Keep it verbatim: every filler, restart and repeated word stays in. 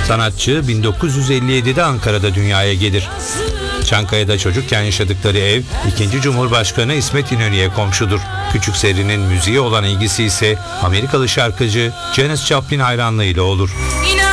Sanatçı bin dokuz yüz elli yedide Ankara'da dünyaya gelir. Çankaya'da çocukken yaşadıkları ev, ikinci Cumhurbaşkanı İsmet İnönü'ye komşudur. Küçük Seri'nin müziğe olan ilgisi ise Amerikalı şarkıcı Janis Joplin hayranlığıyla olur.